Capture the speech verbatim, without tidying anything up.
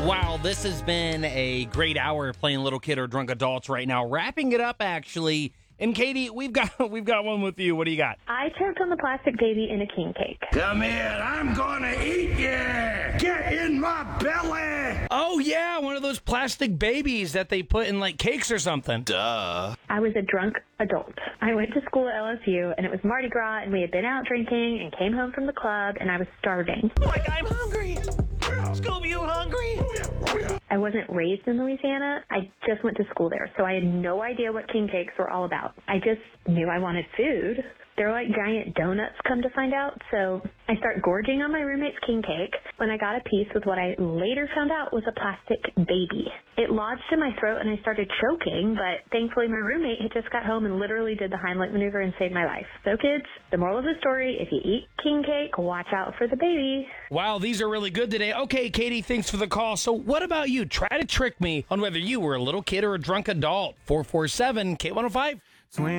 Wow, this has been a great hour playing Little Kid or Drunk Adults right now. Wrapping it up, actually. And Katie, we've got we've got one with you. What do you got? I choked on the plastic baby in a king cake. Come here, I'm gonna eat you! Get in my belly! Oh, yeah, one of those plastic babies that they put in, like, cakes or something. Duh. I was a drunk adult. I went to school at L S U, and it was Mardi Gras, and we had been out drinking and came home from the club, and I was starving. Like, I'm hungry. Scooby, you hungry? I wasn't raised in Louisiana. I just went to school there, so I had no idea what king cakes were all about. I just knew I wanted food. They're like giant donuts, come to find out. So I start gorging on my roommate's king cake when I got a piece with what I later found out was a plastic baby. It lodged in my throat and I started choking, but thankfully my roommate had just got home and literally did the Heimlich maneuver and saved my life. So kids, the moral of the story, if you eat king cake, watch out for the baby. Wow, these are really good today. Okay, Katie, thanks for the call. So what about you? Try to trick me on whether you were a little kid or a drunk adult. four four seven K one oh five.